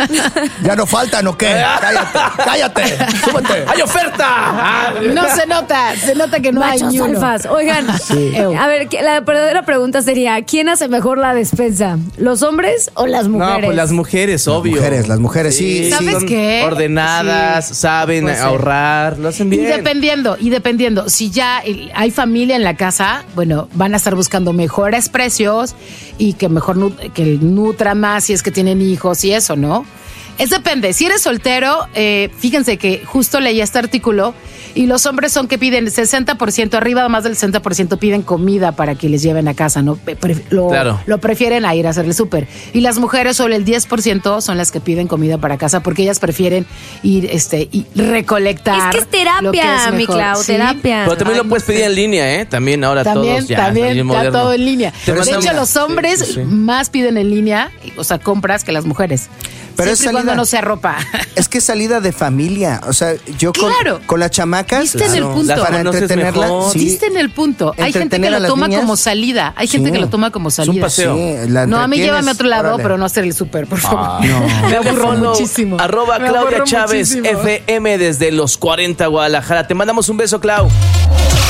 ¿Ya no faltan o qué? Cállate, súbete. ¡Hay oferta! No se nota que no hay Machos ni uno. alfas. Oigan, a ver, la verdadera pregunta sería, ¿quién hace mejor la despensa? ¿Los hombres o las mujeres? No, pues las mujeres, obvio. Las mujeres, sí. ¿Sabes son qué? ordenadas, Sí. saben Puede ser. ahorrar, lo hacen bien. Y dependiendo, si ya hay familia en la casa, bueno, van a estar buscando mejores precios y que mejor que nutran más si es que tienen hijos y eso, ¿no? Depende. Si eres soltero, fíjense que justo leí este artículo y los hombres son que piden 60%, arriba más del 60% piden comida para que les lleven a casa, ¿no? Claro. Lo prefieren a ir a hacer el súper. Y las mujeres, solo el 10% son las que piden comida para casa porque ellas prefieren ir y recolectar. Es que es terapia, lo que es mi mejor. Clau, ¿Sí? terapia. Pero también Ay, lo puedes no sé. pedir en línea, ¿eh? También ahora todos ya. También, ya todo en línea. Te De mandamos- hecho, los hombres Sí. más piden en línea, o sea, compras que las mujeres. Pero es siempre y cuando salida- no sea ropa. Es que es salida de familia. O sea, yo Claro. con las chamacas. Diste en el punto. Las Para conoces entretenerla. mejor. Sí. Diste en el punto. Hay gente que Entretener a lo las toma niñas. como salida. Hay gente Sí. que lo toma como salida. un paseo. Sí, la No, a mí entretienes, llévame a otro lado, órale. pero no hacer el súper, por favor. no. Me aburro Teléfono, muchísimo. @ Me Claudia aburro Chávez muchísimo. FM desde los 40 Guadalajara. Te mandamos un beso, Clau.